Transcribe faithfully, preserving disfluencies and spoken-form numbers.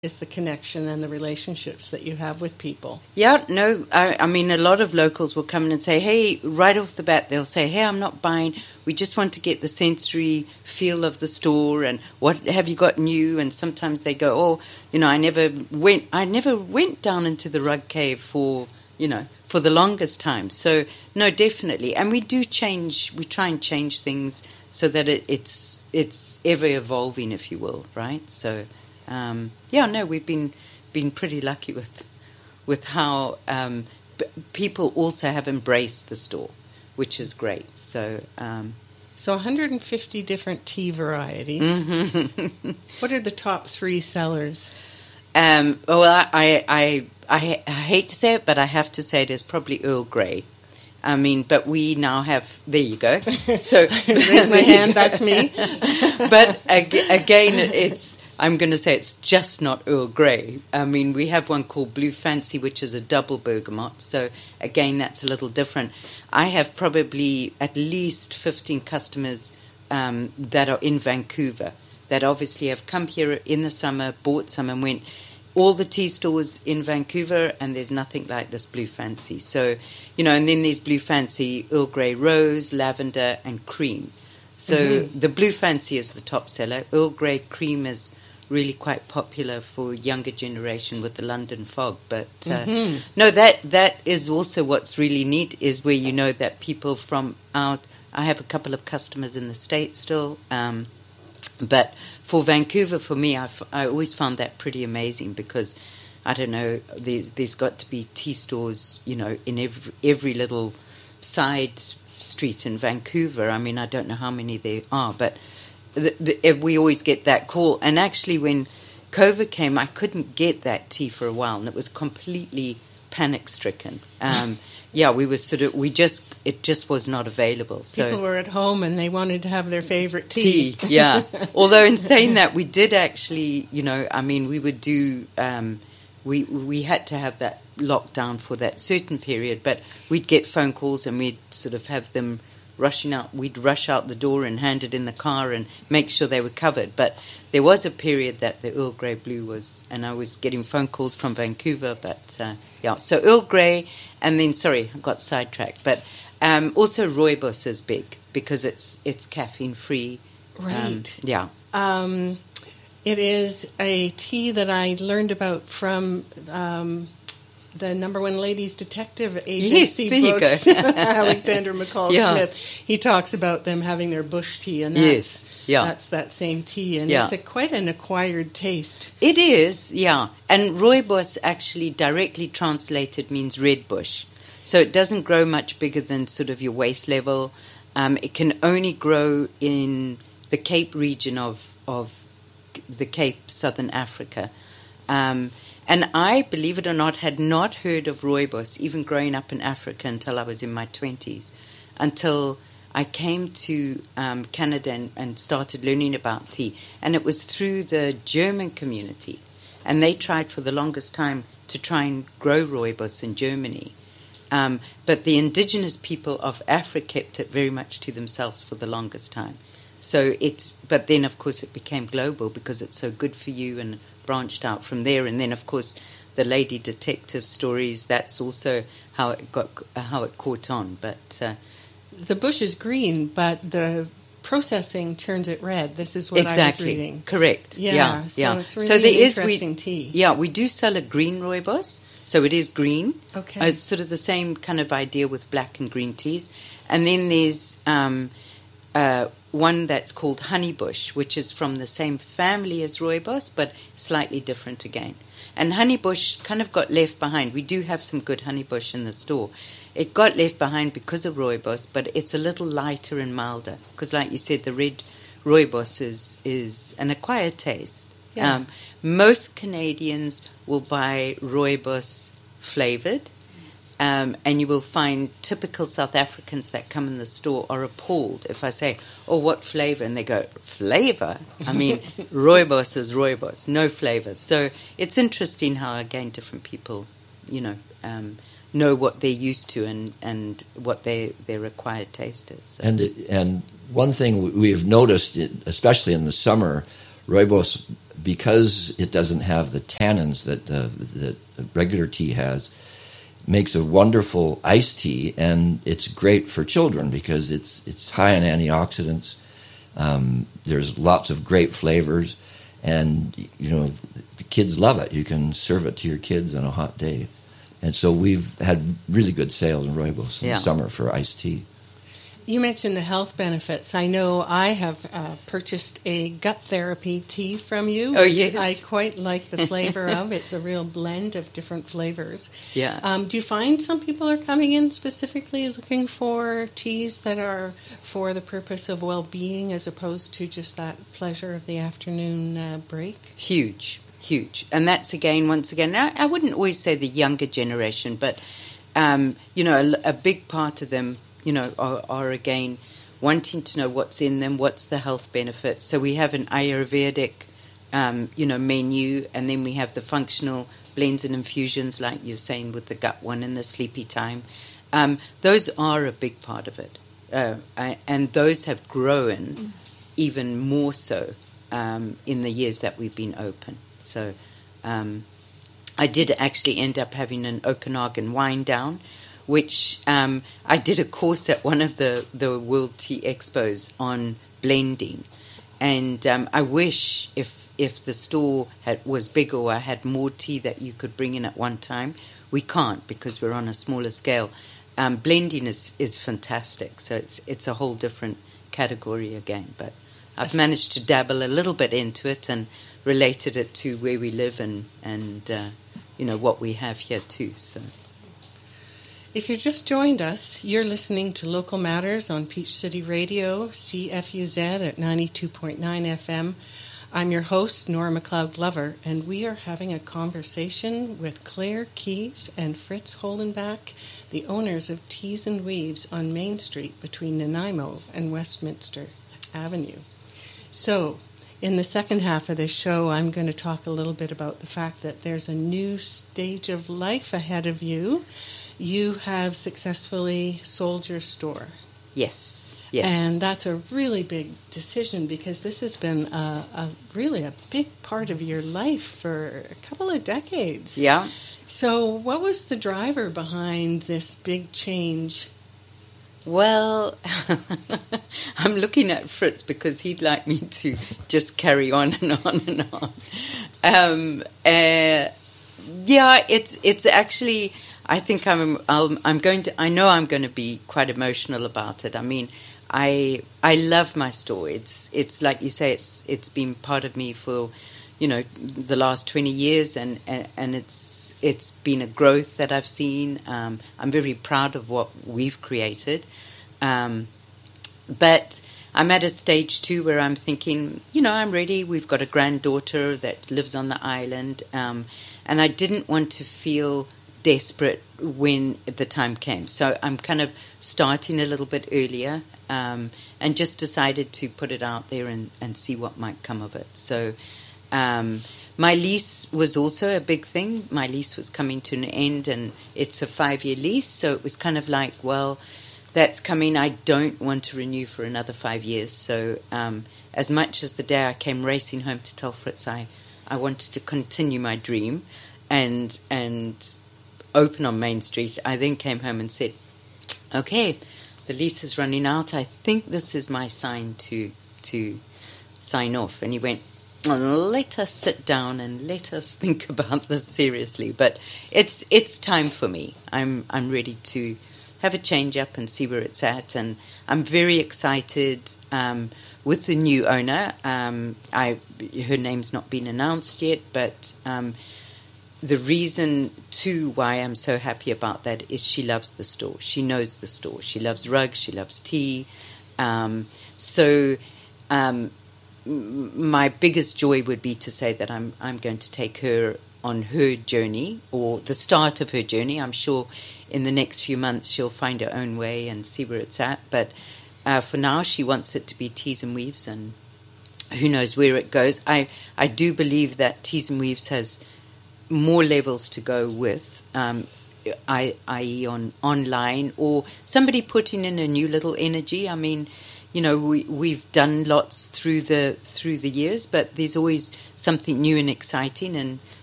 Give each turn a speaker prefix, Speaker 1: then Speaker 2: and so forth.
Speaker 1: is the connection and the relationships that you have with people.
Speaker 2: Yeah, no, I, I mean, a lot of locals will come in and say, hey, right off the bat, they'll say, hey, I'm not buying. We just want to get the sensory feel of the store and what have you got new? And sometimes they go, oh, you know, I never went, I never went down into the rug cave for, you know, for the longest time. So, no, definitely. And we do change, we try and change things so that it, it's it's ever evolving, if you will, right? So, um, yeah, no, we've been been pretty lucky with with how um, b- people also have embraced the store, which is great. So, um,
Speaker 1: so one hundred fifty different tea varieties.
Speaker 2: Mm-hmm.
Speaker 1: What are the top three sellers?
Speaker 2: Um, well, I, I I I hate to say it, but I have to say it is probably Earl Grey. I mean, but we now have, there you go. So
Speaker 1: raise my hand, that's me.
Speaker 2: But ag- again, it's, I'm going to say it's just not Earl Grey. I mean, we have one called Blue Fancy, which is a double bergamot. So again, that's a little different. I have probably at least fifteen customers um, that are in Vancouver that obviously have come here in the summer, bought some and went, all the tea stores in Vancouver, and there's nothing like this Blue Fancy. So, you know, and then there's Blue Fancy, Earl Grey Rose, Lavender, and Cream. So mm-hmm. the Blue Fancy is the top seller. Earl Grey Cream is really quite popular for younger generation with the London fog. But uh, mm-hmm. no, that that is also what's really neat is where you know that people from out. I have a couple of customers in the States still. Um, But for Vancouver, for me, I've, I always found that pretty amazing because, I don't know, there's, there's got to be tea stores, you know, in every, every little side street in Vancouver. I mean, I don't know how many there are, but the, the, we always get that call. And actually, when COVID came, I couldn't get that tea for a while, and it was completely panic-stricken. Um Yeah, we were sort of, we just, it just was not available. So
Speaker 1: people were at home and they wanted to have their favorite tea.
Speaker 2: Tea, yeah. Although in saying that, we did actually, you know, I mean, we would do, um, we we had to have that lockdown for that certain period, but we'd get phone calls and we'd sort of have them rushing out. We'd rush out the door and hand it in the car and make sure they were covered. But there was a period that the Earl Grey Blue was, and I was getting phone calls from Vancouver, but uh, yeah. So Earl Grey, and then, sorry, I got sidetracked, but um, also Rooibos is big because it's it's caffeine free.
Speaker 1: Right.
Speaker 2: Um, yeah.
Speaker 1: Um, it is a tea that I learned about from um, the number one ladies detective agency
Speaker 2: yes, there
Speaker 1: books,
Speaker 2: you go.
Speaker 1: Alexander McCall
Speaker 2: yeah.
Speaker 1: Smith. He talks about them having their bush tea, and that's,
Speaker 2: yes. yeah.
Speaker 1: that's that same tea, and
Speaker 2: yeah.
Speaker 1: it's a, quite an acquired taste.
Speaker 2: It is, yeah. And Rooibos actually directly translated means red bush. So it doesn't grow much bigger than sort of your waist level. Um, it can only grow in the Cape region of, of the Cape, Southern Africa. Um, and I, believe it or not, had not heard of Rooibos, even growing up in Africa until I was in my twenties, until I came to um, Canada and, and started learning about tea. And it was through the German community. And they tried for the longest time to try and grow Rooibos in Germany. Um, but the indigenous people of Africa kept it very much to themselves for the longest time. So it's, but then of course it became global because it's so good for you and branched out from there. And then of course the lady detective stories, that's also how it got, uh, how it caught on. But uh,
Speaker 1: the bush is green, but the processing turns it red. This is what
Speaker 2: exactly.
Speaker 1: I was reading.
Speaker 2: Correct.
Speaker 1: Yeah,
Speaker 2: yeah.
Speaker 1: so
Speaker 2: yeah.
Speaker 1: it's really
Speaker 2: so there
Speaker 1: an
Speaker 2: is,
Speaker 1: interesting
Speaker 2: we,
Speaker 1: tea.
Speaker 2: Yeah, we do sell a green Rooibos. So it is green.
Speaker 1: Okay.
Speaker 2: Uh, it's sort of the same kind of idea with black and green teas. And then there's um, uh, one that's called Honeybush, which is from the same family as Rooibos, but slightly different again. And Honeybush kind of got left behind. We do have some good Honeybush in the store. It got left behind because of Rooibos, but it's a little lighter and milder. Because like you said, the red Rooibos is, is an acquired taste.
Speaker 1: Yeah.
Speaker 2: Um, most Canadians will buy Rooibos flavored, um, and you will find typical South Africans that come in the store are appalled if I say, oh, what flavor? And they go, flavor? I mean, Rooibos is Rooibos, no flavor. So it's interesting how, again, different people, you know, um, know what they're used to and, and what their their required taste is. So.
Speaker 3: And, and one thing we have noticed, especially in the summer, Rooibos because it doesn't have the tannins that uh, that regular tea has, makes a wonderful iced tea, and it's great for children because it's it's high in antioxidants. Um, there's lots of great flavors, and you know the kids love it. You can serve it to your kids on a hot day, and so we've had really good sales in Rooibos in
Speaker 2: Yeah.
Speaker 3: the summer for iced tea.
Speaker 1: You mentioned the health benefits. I know I have uh, purchased a gut therapy tea from you.
Speaker 2: Oh,
Speaker 1: which
Speaker 2: yes.
Speaker 1: I quite like the flavor of. It's a real blend of different flavors.
Speaker 2: Yeah.
Speaker 1: Um, do you find some people are coming in specifically looking for teas that are for the purpose of well-being as opposed to just that pleasure of the afternoon uh, break?
Speaker 2: Huge, huge. And that's, again, once again, I, I wouldn't always say the younger generation, but, um, you know, a, a big part of them, you know, are, are, again, wanting to know what's in them, what's the health benefits. So we have an Ayurvedic, um, you know, menu, and then we have the functional blends and infusions, like you're saying, with the gut one and the sleepy time. Um, those are a big part of it. Uh, I, and those have grown even more so um, in the years that we've been open. So um, I did actually end up having an Okanagan wine down, which um, I did a course at one of the, the World Tea Expos on blending. And um, I wish if if the store had, was bigger or I had more tea that you could bring in at one time. We can't because we're on a smaller scale. Um, blending is, is fantastic. So it's it's a whole different category again. But I've managed to dabble a little bit into it and related it to where we live and, and uh, you know, what we have here too. So.
Speaker 1: If you just joined us, you're listening to Local Matters on Peach City Radio, C F U Z at ninety-two point nine F M. I'm your host, Nora McLeod Glover, and we are having a conversation with Claire Keys and Fritz Holdenbach, the owners of Teas and Weaves on Main Street between Nanaimo and Westminster Avenue. So, in the second half of this show, I'm going to talk a little bit about the fact that there's a new stage of life ahead of you. You have successfully sold your store.
Speaker 2: Yes, yes.
Speaker 1: And that's a really big decision because this has been a, a really a big part of your life for a couple of decades.
Speaker 2: Yeah.
Speaker 1: So what was the driver behind this big change?
Speaker 2: Well, I'm looking at Fritz because he'd like me to just carry on and on and on. Um, uh, yeah, it's it's actually... I think I'm, I'm I'm going to I know I'm going to be quite emotional about it. I mean, I I love my store. It's it's like you say, it's it's been part of me for, you know, the last twenty years, and, and, and it's it's been a growth that I've seen. Um, I'm very proud of what we've created, um, but I'm at a stage too where I'm thinking, you know, I'm ready. We've got a granddaughter that lives on the island, um, and I didn't want to feel desperate when the time came. So I'm kind of starting a little bit earlier um, and just decided to put it out there and, and see what might come of it. So um, my lease was also a big thing. My lease was coming to an end and it's a five-year lease. So it was kind of like, well, that's coming. I don't want to renew for another five years. So um, as much as the day I came racing home to tell Fritz I, I wanted to continue my dream and and open on Main Street, I then came home and said, okay, the lease is running out. I think this is my sign to to sign off. And he went, let us sit down and let us think about this seriously. But it's it's time for me. I'm I'm ready to have a change up and see where it's at. And I'm very excited um, with the new owner. Um, I her name's not been announced yet, but um, the reason, too, why I'm so happy about that is she loves the store. She knows the store. She loves rugs. She loves tea. Um, so um, m- my biggest joy would be to say that I'm I'm going to take her on her journey or the start of her journey. I'm sure in the next few months she'll find her own way and see where it's at. But uh, for now, she wants it to be Teas and Weaves, and who knows where it goes. I, I do believe that Teas and Weaves has more levels to go with, um, I, that is on online or somebody putting in a new little energy. I mean, you know, we we've done lots through the through the years, but there's always something new and exciting, and